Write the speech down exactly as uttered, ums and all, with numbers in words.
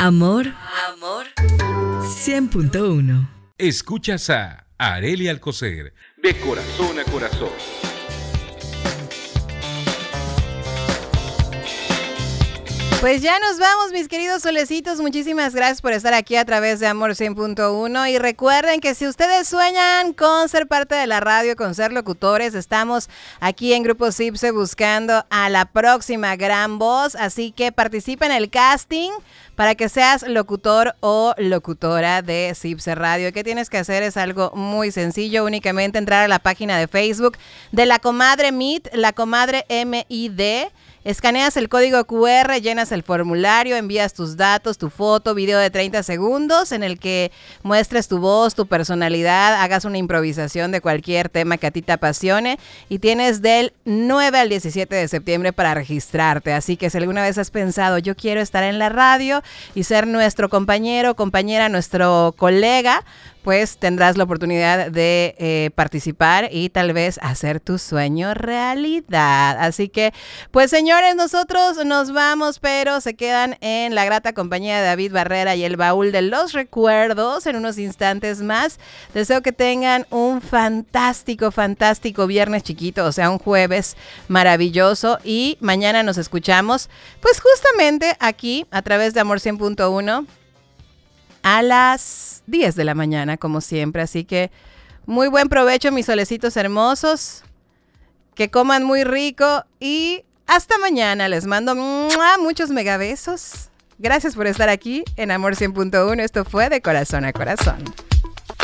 Amor, amor, cien punto uno. Escuchas a Arely Alcocer, de corazón a corazón. Pues ya nos vamos, mis queridos solecitos. Muchísimas gracias por estar aquí a través de Amor cien punto uno. Y recuerden que si ustedes sueñan con ser parte de la radio, con ser locutores, estamos aquí en Grupo CIPSE buscando a la próxima gran voz. Así que participa en el casting para que seas locutor o locutora de CIPSE Radio. ¿Qué tienes que hacer? Es algo muy sencillo, únicamente entrar a la página de Facebook de La Comadre Meet, La Comadre M I D. Escaneas el código cu erre, llenas el formulario, envías tus datos, tu foto, video de treinta segundos en el que muestres tu voz, tu personalidad, hagas una improvisación de cualquier tema que a ti te apasione y tienes del nueve al diecisiete de septiembre para registrarte. Así que si alguna vez has pensado, yo quiero estar en la radio y ser nuestro compañero, compañera, nuestro colega, pues tendrás la oportunidad de eh, participar y tal vez hacer tu sueño realidad. Así que, pues señores, nosotros nos vamos, pero se quedan en la grata compañía de David Barrera y el baúl de los recuerdos en unos instantes más. Deseo que tengan un fantástico, fantástico viernes chiquito, o sea, un jueves maravilloso, y mañana nos escuchamos, pues justamente aquí a través de Amor cien punto uno. A las diez de la mañana, como siempre. Así que muy buen provecho, mis solecitos hermosos. Que coman muy rico y hasta mañana. Les mando muchos megabesos. Gracias por estar aquí en Amor cien punto uno. Esto fue De Corazón a Corazón.